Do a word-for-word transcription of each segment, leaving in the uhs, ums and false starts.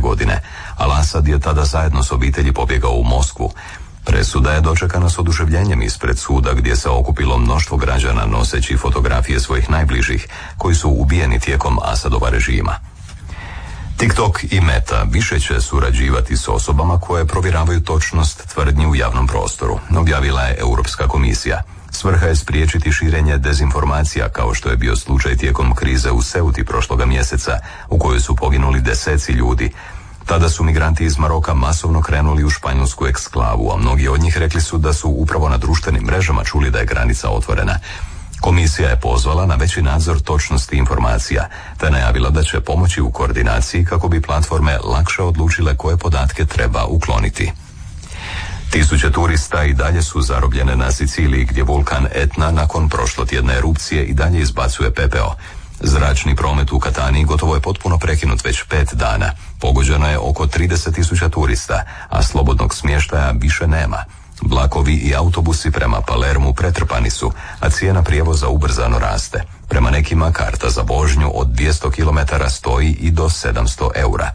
godine. Al-Asad je tada zajedno s obitelji pobjegao u Moskvu. Presuda je dočekana s oduševljenjem ispred suda gdje se okupilo mnoštvo građana noseći fotografije svojih najbližih koji su ubijeni tijekom Asadova režima. TikTok i Meta više će surađivati s osobama koje provjeravaju točnost tvrdnji u javnom prostoru, objavila je Europska komisija. Svrha je spriječiti širenje dezinformacija kao što je bio slučaj tijekom krize u Ceuti prošloga mjeseca u kojoj su poginuli deseci ljudi. Tada su migranti iz Maroka masovno krenuli u španjolsku eksklavu, a mnogi od njih rekli su da su upravo na društvenim mrežama čuli da je granica otvorena. Komisija je pozvala na veći nadzor točnosti informacija, te najavila da će pomoći u koordinaciji kako bi platforme lakše odlučile koje podatke treba ukloniti. Tisuće turista i dalje su zarobljene na Siciliji gdje vulkan Etna nakon prošlotjedne erupcije i dalje izbacuje pepeo. Zračni promet u Kataniji gotovo je potpuno prekinut već pet dana. Pogođeno je oko trideset tisuća turista, a slobodnog smještaja više nema. Vlakovi i autobusi prema Palermu pretrpani su, a cijena prijevoza ubrzano raste. Prema nekima karta za vožnju od dvjesto kilometara stoji i do sedamsto eura.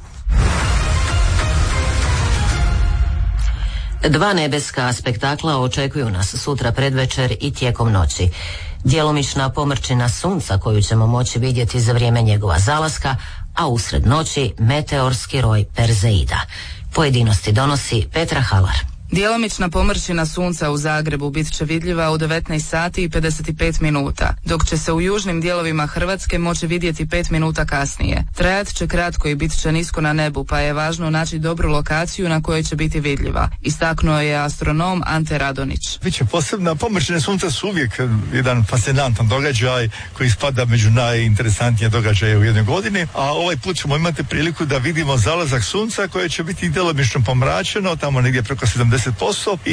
Dva nebeska spektakla očekuju nas sutra predvečer i tijekom noći. Djelomična pomrčina sunca koju ćemo moći vidjeti za vrijeme njegova zalaska, a usred noći meteorski roj Perzeida. Pojedinosti donosi Petra Halar. Djelomična pomrčina sunca u Zagrebu bit će vidljiva u devetnaest sati i pedeset pet minuta, dok će se u južnim dijelovima Hrvatske moći vidjeti pet minuta kasnije. Trajat će kratko i bit će nisko na nebu, pa je važno naći dobru lokaciju na kojoj će biti vidljiva, istaknuo je astronom Ante Radonić. Biće posebna, pomrčine sunca su uvijek jedan fascinantan događaj koji spada među najinteresantnije događaje u jednoj godini, a ovaj put ćemo imati priliku da vidimo zalazak sunca koje će biti djelomično pomračeno, tamo negdje preko sedamdeset posto i